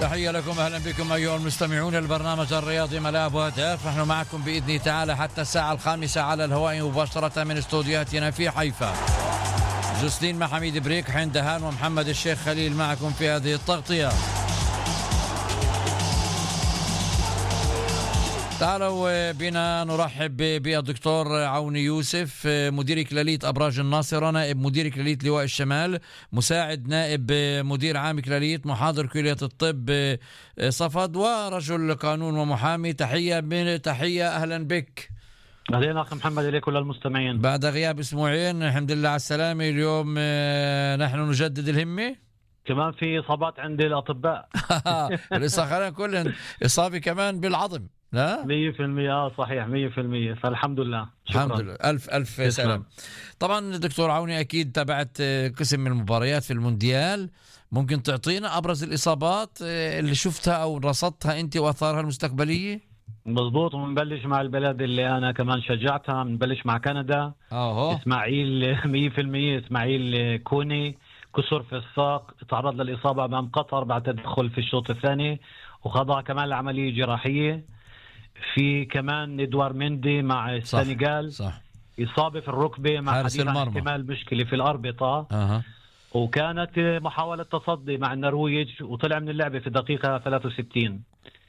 تحية لكم، أهلا بكم أيها المستمعون. البرنامج الرياضي ملاعب وأهداف، نحن معكم بإذن تعالى حتى الساعة 5 على الهواء مباشرة من استوديوهاتنا في حيفا. جوسلين مع حميد بريك، حين دهان ومحمد الشيخ خليل معكم في هذه التغطية. تعالوا بنا نرحب بالدكتور عوني يوسف، مدير كلالية أبراج الناصرة، نائب مدير كلالية لواء الشمال، مساعد نائب مدير عام كلالية، محاضر كلية الطب صفد، ورجل قانون ومحامي. تحية أهلا بك. أهلين أخي محمد، إليك كل المستمعين. بعد غياب أسبوعين الحمد لله على السلامة. اليوم نحن نجدد الهمة، كمان في إصابات عند الأطباء. خلينا كل إصابة كمان بالعظم. لا 100% صحيح 100%، فالحمد لله. شكرا. الحمد لله، ألف سلام. طبعا دكتور عوني أكيد تابعت قسم من المباريات في المونديال، ممكن تعطينا أبرز الإصابات اللي شفتها أو رصدتها أنت وأثارها المستقبلية؟ مضبوط، ونبلش مع البلد اللي أنا كمان شجعتها، نبلش مع كندا. إسماعيل 100%، إسماعيل كوني كسر في الساق، تعرض للإصابة أمام قطر بعد تدخل في الشوط الثاني وخضع كمان لعملية جراحية. في كمان إدوار مندي مع السنغال، صح. إصابة في الركبة مع حارس المرمى، احتمال مشكلة في الأربطة. وكانت محاولة تصدي مع النرويج وطلع من اللعبة في دقيقة 63.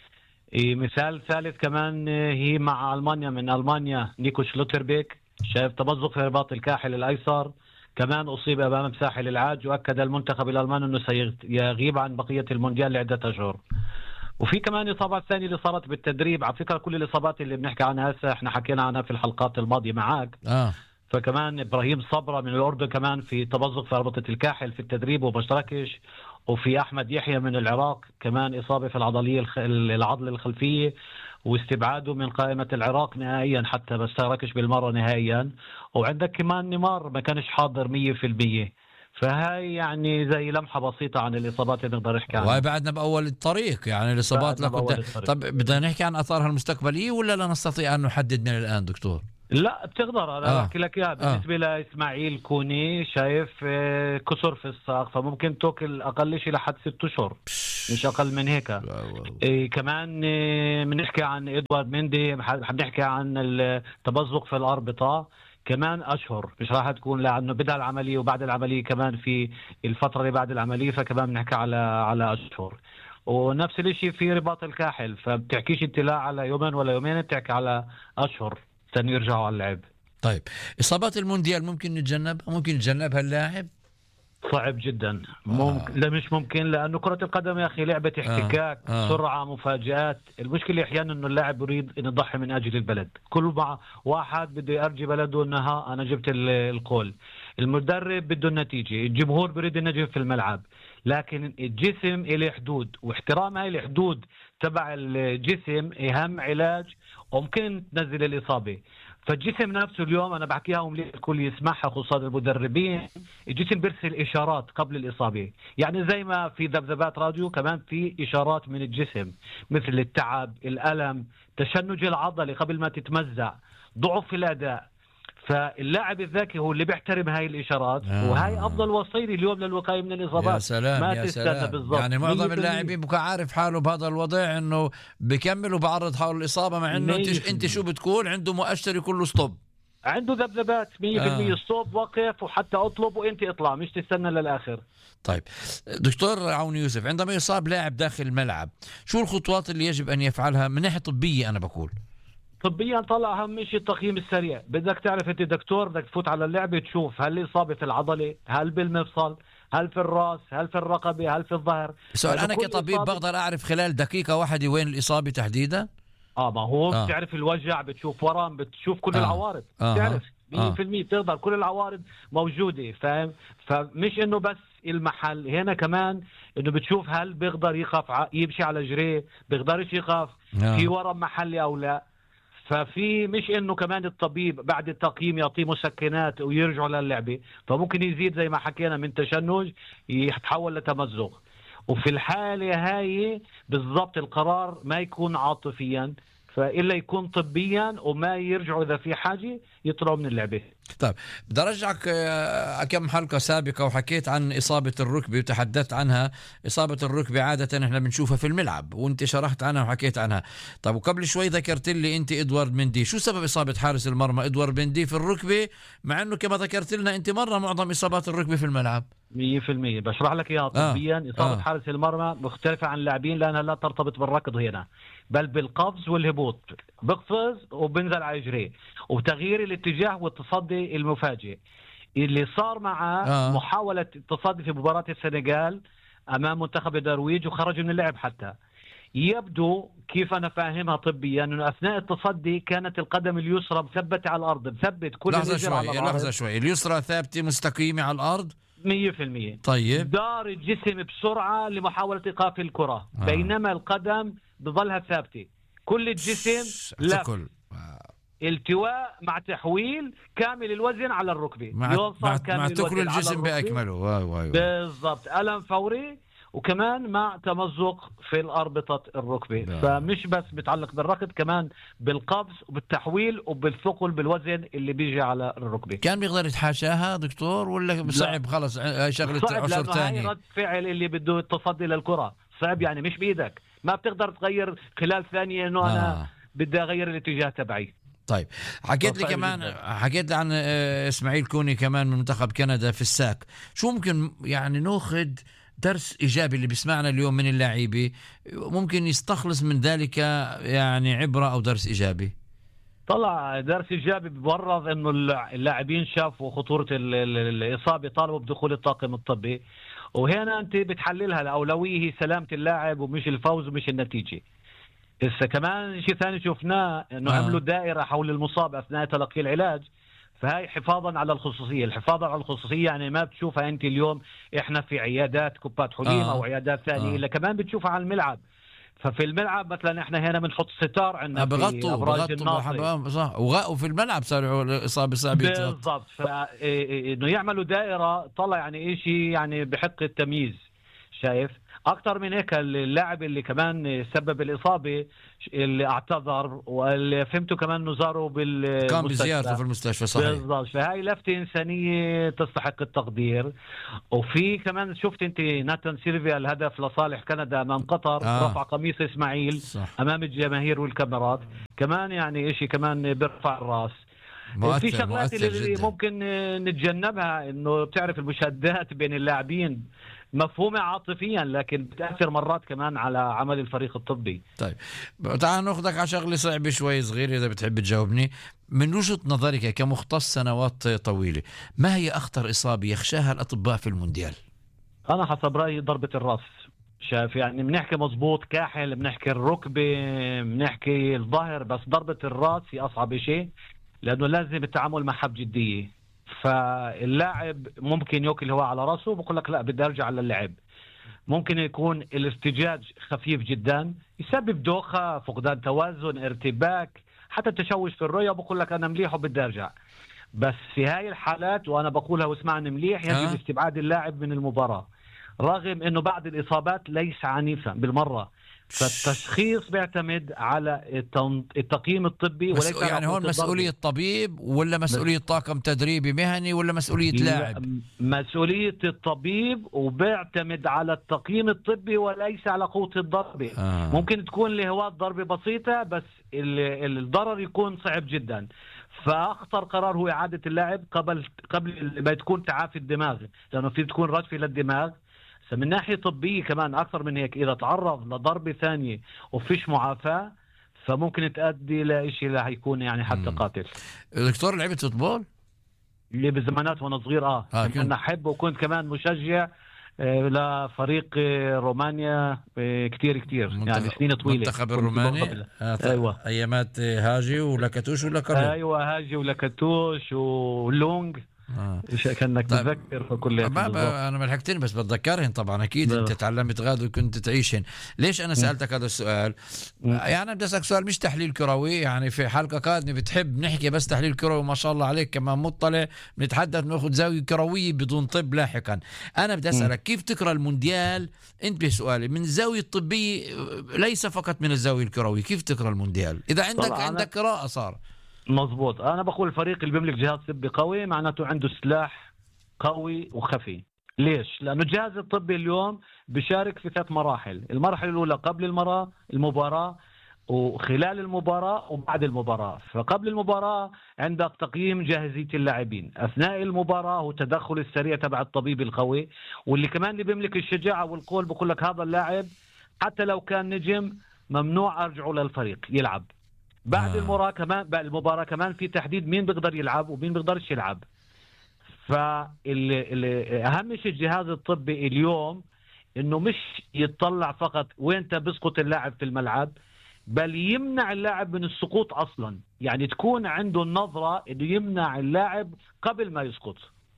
مثال ثالث كمان هي مع ألمانيا، من ألمانيا نيكو شلوتربيك، شايف تمزق في رباط الكاحل الأيسر، كمان أصيب أمام ساحل العاج، وأكد المنتخب الألماني أنه سيغيب عن بقية المونديال لعدة أشهر. وفي كمان إصابات ثانية اللي صارت بالتدريب. على فكرة كل الإصابات اللي بنحكي عنها هسه احنا حكينا عنها في الحلقات الماضية معاك. فكمان إبراهيم صبرة من الأردن كمان في تمزق في ربطة الكاحل في التدريب وبشتركش. وفي أحمد يحيى من العراق كمان إصابة في العضلة الخلفية واستبعاده من قائمة العراق نهائيا، حتى بشتركش بالمرة نهائيا. وعندك كمان نيمار ما كانش حاضر 100%. فهاي يعني زي لمحة بسيطة عن الإصابات اللي نقدر نحكي عنها. وهي بعدنا بأول الطريق، يعني الإصابات طب بدنا نحكي عن أثارها المستقبلية ولا لا نستطيع أن نحدد من الآن دكتور؟ لا بتقدر، أنا بحكي لك إياها. بالنسبة لإسماعيل كوني شايف كسر في الساق، فممكن توكل أقل شيء لحد 6 أشهر، مش أقل من هيك. كمان بنحكي عن إدوارد ميندي، بنحكي عن التمزق في الأربطة كمان أشهر، مش راح تكون لأنه بدأ العملية وبعد العملية كمان في الفترة اللي بعد العملية، فكمان بنحكي على أشهر. ونفس الشيء في رباط الكاحل، فبتحكيش انت لا على يومين ولا يومين، بتحكي على أشهر ثاني يرجعوا على اللعب. طيب إصابات المونديال ممكن نتجنبها اللاعب؟ صعب جدا. لا مش ممكن، لأنه كرة القدم يا أخي لعبة احتكاك، سرعة، مفاجآت. المشكلة أحيانا أنه اللاعب يريد أن يضحي من أجل البلد. كل واحد بده يرجي بلده أنها أنا جبت القول. المدرب بده النتيجة، الجمهور بريد النجم في الملعب، لكن الجسم إليه حدود، واحترام هاي الحدود تبع الجسم أهم علاج وممكن تنزل الإصابة. فالجسم نفسه اليوم أنا بحكيها ومليء الكل يسمعها خصوصا المدربين، الجسم بيرسل إشارات قبل الإصابة. يعني زي ما في ذبذبات راديو كمان في إشارات من الجسم، مثل التعب، الألم، تشنج العضلة قبل ما تتمزع، ضعف في الأداء. فاللاعب الذكي هو اللي بيحترم هاي الإشارات، وهاي أفضل وسيلة اليوم للوقاية من الإصابات. يا سلام ما يا تستنى سلام. بالضبط. يعني معظم اللاعبين بكون عارف حاله بهذا الوضع انه بكمل وبعرض حاله الإصابة، مع انه انت شو بتقول عنده مؤشر كله ستوب، عنده ذبذبات 100%. ستوب، وقف، وحتى اطلب وانت اطلع، مش تستنى للآخر. طيب دكتور عوني يوسف، عندما يصاب لاعب داخل الملعب شو الخطوات اللي يجب أن يفعلها من ناحية طبية؟ أنا بقول طبيا طلع أهم شيء التقييم السريع. بدك تعرف أنت دكتور، بدك تفوت على اللعبة تشوف هل الإصابة في العضلة، هل بالمفصل، هل في الرأس، هل في الرقبة، هل في الظهر. سؤال، أنا كطبيب بقدر أعرف خلال دقيقة واحدة وين الإصابة تحديدا؟ ما هو بتعرف الوجع، بتشوف ورم، بتشوف كل العوارض. بتعرف 100% تقدر كل العوارض موجودة، فاهم؟ فمش إنه بس المحل، هنا كمان إنه بتشوف هل بيقدر يقف يمشي على جريه، بيقدرش يقف، في ورم محلي أو لا. ففي مش انه كمان الطبيب بعد التقييم يعطيه مسكنات ويرجعوا للعبة، فممكن يزيد زي ما حكينا من تشنج يتحول لتمزق. وفي الحالة هاي بالضبط القرار ما يكون عاطفيا، فإلا يكون طبيا وما يرجعوا إذا في حاجة يطلعوا من اللعبة. طيب بدي أرجعك كم حلقة سابقة وحكيت عن إصابة الركبة وتحدثت عنها. إصابة الركبة عادة إحنا بنشوفها في الملعب وأنت شرحت عنها وحكيت عنها. طيب وقبل شوي ذكرت لي أنت إدوارد مندي، شو سبب إصابة حارس المرمى إدوارد مندي في الركبة، مع أنه كما ذكرت لنا أنت مرة معظم إصابات الركبة في الملعب؟ 100% بشرح لك اياها طبيا. اصابه حارس المرمى مختلفه عن اللاعبين لانها لا ترتبط بالركض هنا، بل بالقفز والهبوط. بقفز وبنزل على رجليه وتغيير الاتجاه والتصدي المفاجئ اللي صار مع محاوله التصدي في مباراه السنغال امام منتخب النرويج وخرج من اللعب. حتى يبدو كيف انا فاهمها طبيا انه اثناء التصدي كانت القدم اليسرى مثبته على الارض، مثبت كل لحظه شوي اليسرى ثابته مستقيمه على الارض 100%. طيب دار الجسم بسرعة لمحاولة إيقاف الكرة بينما القدم بظلها ثابتة. كل الجسم لف التواء مع تحويل كامل الوزن على الركبة مع تكل الجسم بأكمله. بالضبط، ألم فوري وكمان مع تمزق في الأربطة الركبة. فمش بس بتعلق بالركض، كمان بالقفز وبالتحويل وبالثقل بالوزن اللي بيجي على الركبة. كان بيقدر يتحاشاها دكتور ولا صعب؟ خلص شغلة عشر تاني. هاي رد فعل اللي بده التصدي للكرة صعب، يعني مش بإيدك، ما بتقدر تغير خلال ثانية إنه أنا بدي أغير الاتجاه تبعي. طيب حكيت لي كمان حكيت عن إسماعيل كوني كمان من منتخب كندا في الساك. شو ممكن يعني ناخذ درس إيجابي اللي بيسمعنا اليوم من اللاعبين ممكن يستخلص من ذلك يعني عبرة أو درس إيجابي؟ طلع درس إيجابي ببرز إنه اللاعبين شافوا خطورة الإصابة، طالبوا بدخول الطاقم الطبي، وهنا أنت بتحللها. الأولوية هي سلامة اللاعب ومش الفوز ومش النتيجة. هسه كمان شيء ثاني شفناه إنه عملوا دائرة حول المصاب أثناء تلقي العلاج، فهي حفاظا على الخصوصية. الحفاظ على الخصوصية يعني ما بتشوفها أنت اليوم إحنا في عيادات كوبات حليم أو عيادات ثانية إلا كمان بتشوفها على الملعب. ففي الملعب مثلا إحنا هنا بنحط ستار عندنا في أبراج الناصر صح، وفي الملعب صاروا الإصابة صعبة بالضبط. فإنه يعملوا دائرة طلع يعني إشي يعني بحق التمييز. شايف أكتر من هيك اللاعب اللي كمان سبب الإصابة اللي اعتذر، واللي فهمته كمان نزاره كان بزيارته في المستشفى. صحيح بالضبط. فهاي لفتة إنسانية تستحق التقدير. وفي كمان شفت أنت ناتان سيلفيا الهدف لصالح كندا أمام قطر، رفع قميص إسماعيل صح. أمام الجماهير والكاميرات كمان، يعني إشي كمان بيرفع الراس. في شغلات اللي ممكن نتجنبها، إنه بتعرف المشادات بين اللاعبين مفهومة عاطفيا لكن بتأثر مرات كمان على عمل الفريق الطبي. طيب تعال ناخذك على شغلة صعبة شوي صغير إذا بتحب تجاوبني. من وجهة نظرك كمختص سنوات طويلة، ما هي أخطر إصابة يخشاها الأطباء في المونديال؟ أنا حسب رأيي ضربة الرأس. شايف يعني بنحكي مزبوط كاحل، بنحكي الركبة، بنحكي الظهر، بس ضربة الرأس هي أصعب شيء لأنه لازم التعامل معها بجدية. فاللاعب ممكن يوكل هو على رأسه وبقول لك لا بدي أرجع على اللعب. ممكن يكون الارتجاج خفيف جدا يسبب دوخة، فقدان توازن، ارتباك، حتى تشوش في الرؤية، بقول لك أنا مليح وبدي أرجع. بس في هاي الحالات وأنا بقولها واسمعني مليح، يجب استبعاد اللاعب من المباراة رغم أنه بعد الإصابات ليس عنيفا بالمرة. فالتشخيص بيعتمد على التقييم الطبي وليس يعني هون مسؤولية الطبيب ولا مسؤولية طاقم تدريبي مهني ولا مسؤولية لاعب؟ مسؤولية الطبيب وبيعتمد على التقييم الطبي وليس على قوة الضربة. ممكن تكون لهواء ضربة بسيطة بس الضرر يكون صعب جدا. فأخطر قرار هو إعادة اللاعب قبل ما تكون تعافي الدماغ، لأنه في تكون رجفة للدماغ. من ناحية طبية كمان أكثر من هيك، إذا تعرض لضربة ثانية وفيش معافاة فممكن تؤدي لإشي لا هيكون يعني حتى قاتل. دكتور لعبت فوتبول؟ اللي بالزمانات وأنا صغير كنت أحب وكنت كمان مشجع لفريق رومانيا كتير يعني سنين طويلة. منتخب الروماني أيوة. أيامات هاجي ولكتوش ولا كارلو؟ أيوة هاجي ولكتوش ولونج كأنك تتذكر فكل أنا ما لحقتني بس بتذكرهن طبعا أكيد. أنت تعلمت غاد وكنت تعيشهن. ليش أنا سألتك هذا السؤال؟ يعني أنا بدي أسألك سؤال مش تحليل كروي، يعني في حلقة قادمة بتحب نحكي بس تحليل كروي، ما شاء الله عليك كمان مطلع، بنتحدث ناخذ زاوية كروية بدون طب لاحقا. أنا بدي أسألك كيف تقرأ المونديال؟ انتبه سؤالي من الزاوية الطبية ليس فقط من الزاوية الكروية، كيف تقرأ المونديال إذا عندك قراءة صار؟ مظبوط. أنا بقول الفريق اللي بيملك جهاز طبي قوي معناته عنده سلاح قوي وخفي. ليش؟ لأنه الجهاز الطبي اليوم بيشارك في 3 مراحل. المرحلة الأولى قبل المباراة، وخلال المباراة، وبعد المباراة. فقبل المباراة عندك تقييم جاهزية اللاعبين، أثناء المباراة هو التدخل السريع تبع الطبيب القوي، واللي كمان اللي بيملك الشجاعة والقول بقول لك هذا اللاعب حتى لو كان نجم ممنوع أرجعه للفريق يلعب. بعد المباراة كمان في تحديد مين بيقدر يلعب ومين بيقدرش يلعب. فأهم شيء الجهاز الطبي اليوم إنه مش يتطلع فقط وين بيسقط اللاعب في الملعب، بل يمنع اللاعب من السقوط أصلا. يعني تكون عنده النظرة إنه يمنع اللاعب قبل ما يسقط.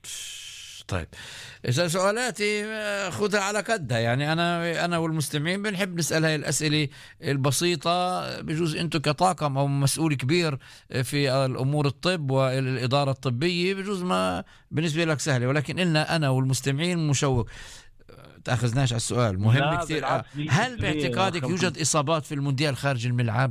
طيب إذا سؤالاتي خذها على قدها، يعني أنا والمستمعين بنحب نسأل هاي الأسئلة البسيطة. بجوز أنتم كطاقم أو مسؤول كبير في الأمور الطب والإدارة الطبية بجوز ما بالنسبة لك سهلة، ولكن إلنا أنا والمستمعين مشوق. تأخذناش على السؤال مهم كثير. هل باعتقادك يوجد إصابات في المونديال خارج الملعب؟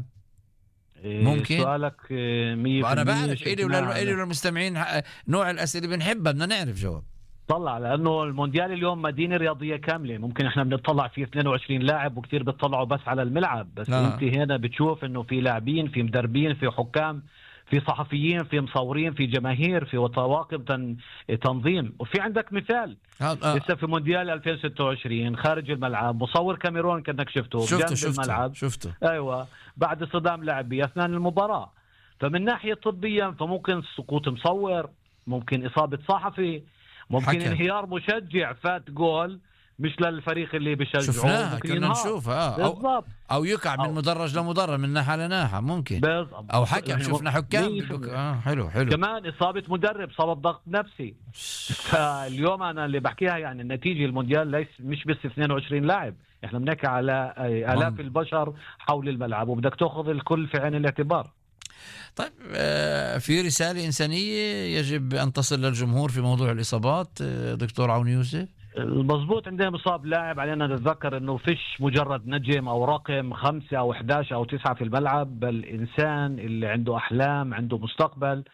ممكن سؤالك 100%. أنا بعرف إلي ولا المستمعين نوع الأسئلة بنحبها، بدنا نعرف جواب. طلع لأنه المونديال اليوم مدينة رياضية كاملة. ممكن احنا بنطلع فيه 22 لاعب وكتير بتطلعوا بس على الملعب، بس انت هنا بتشوف انه في لاعبين، في مدربين، في حكام، في صحفيين، في مصورين، في جماهير، في طواقم تنظيم. وفي عندك مثال لسه في مونديال 2026 خارج الملعب مصور كاميرون كأنك شفته الملعب. شفته ايوه بعد صدام لاعبي اثناء المباراة. فمن ناحية طبيا فممكن سقوط مصور، ممكن إصابة صحفي، ممكن انهيار مشجع فات جول مش للفريق اللي بيشجعه. شفناها كنا نشوفها أو يقع من مدرج لمدرج، من ناحية لناحية ممكن بالضبط. أو حكم شفنا حكام حلو كمان إصابة مدرب سبب ضغط نفسي. فاليوم أنا اللي بحكيها يعني النتيجة المونديال مش بس 22 لاعب، احنا بنحكي على آلاف البشر حول الملعب وبدك تأخذ الكل في عين الاعتبار. طيب في رسالة إنسانية يجب أن تصل للجمهور في موضوع الإصابات دكتور عون يوسف؟ المضبوط عندنا مصاب لاعب علينا نتذكر أنه فيش مجرد نجم أو رقم 5 أو 11 أو 9 في الملعب، بل إنسان اللي عنده أحلام، عنده مستقبل،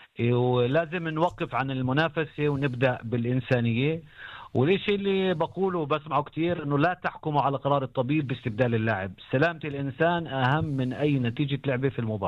ولازم نوقف عن المنافسة ونبدأ بالإنسانية. والشيء اللي بقوله بسمعه كتير أنه لا تحكموا على قرار الطبيب باستبدال اللاعب. سلامة الإنسان أهم من أي نتيجة لعبة في المباراة.